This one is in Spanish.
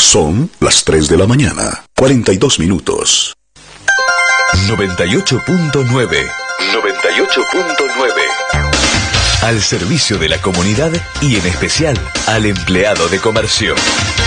Son las 3 de la mañana, 42 minutos. 98.9. 98.9. Al servicio de la comunidad y en especial al empleado de comercio.